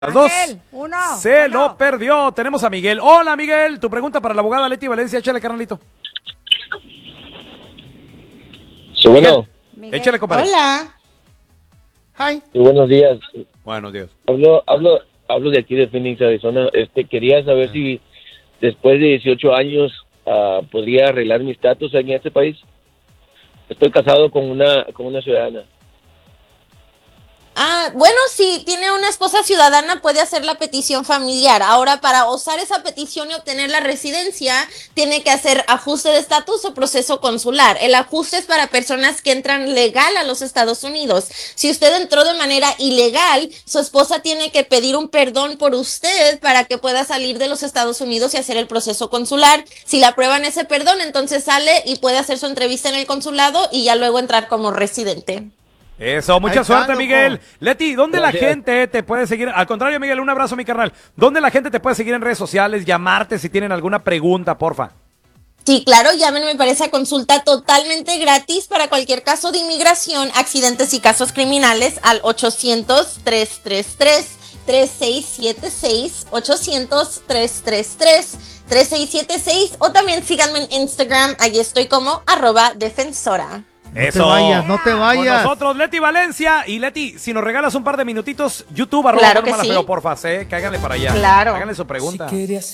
Las dos. Uno. Se lo perdió. Tenemos a Miguel. Hola, Miguel. Tu pregunta para la abogada Leti Valencia. Échale, carnalito. Sí, bueno. Échale, compadre. Hola. Hi. Sí, buenos días. Buenos días. Hablo de aquí de Phoenix, Arizona. Quería saber si después de 18 años podría arreglar mi estatus en este país. Estoy casado con una ciudadana. Bueno, si tiene una esposa ciudadana puede hacer la petición familiar. Ahora, para usar esa petición y obtener la residencia, tiene que hacer ajuste de estatus o proceso consular. El ajuste es para personas que entran legal a los Estados Unidos. Si usted entró de manera ilegal, su esposa tiene que pedir un perdón por usted para que pueda salir de los Estados Unidos y hacer el proceso consular. Si le aprueban ese perdón, entonces sale y puede hacer su entrevista en el consulado y ya luego entrar como residente. Eso, mucha suerte, Miguel. Leti, ¿dónde la gente te puede seguir? Al contrario, Miguel, un abrazo, mi carnal. ¿Dónde la gente te puede seguir en redes sociales? Llamarte si tienen alguna pregunta, porfa. Sí, claro, llámenme para esa consulta totalmente gratis para cualquier caso de inmigración, accidentes y casos criminales al 800-333-3676, 800-333-3676, o también síganme en Instagram, allí estoy como @defensora. Eso. No te vayas. Con nosotros, Leti Valencia. Y Leti, si nos regalas un par de minutitos, YouTube, Claro que sí. porfa, cáiganle para allá. Claro. Háganle su pregunta. Si